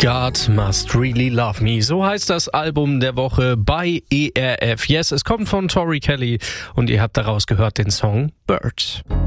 God Must Really Love Me. So heißt das Album der Woche bei ERF. Yes, es kommt von Tori Kelly und ihr habt daraus gehört den Song Bird.